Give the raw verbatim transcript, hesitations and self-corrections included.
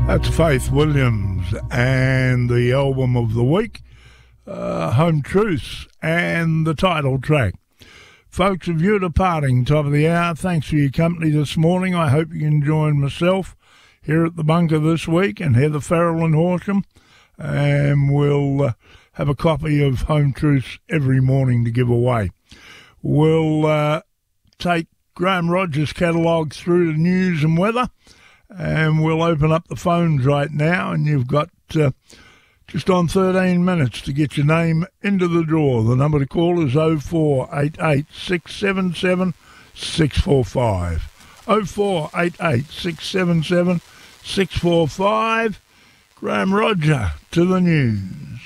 That's Faith Williams and the album of the week, uh, Home Truths, and the title track. Folks, if you're departing top of the hour, thanks for your company this morning. I hope you can join myself here at the bunker this week and Heather Farrell and Horsham, and we'll uh, have a copy of Home Truths every morning to give away. We'll uh, take Graham Rogers' catalogue through the news and weather, and we'll open up the phones right now, and you've got uh, just on thirteen minutes to get your name into the draw. The number to call is oh four eight eight, six seven seven, six four five. oh four eight eight, six seven seven, six four five. Graham Roger to the news.